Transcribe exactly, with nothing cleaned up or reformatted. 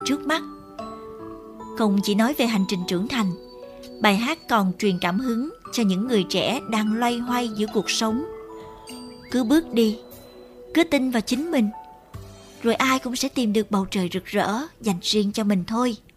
trước mắt. Không chỉ nói về hành trình trưởng thành, bài hát còn truyền cảm hứng cho những người trẻ đang loay hoay giữa cuộc sống. Cứ bước đi, cứ tin vào chính mình, rồi ai cũng sẽ tìm được bầu trời rực rỡ dành riêng cho mình thôi.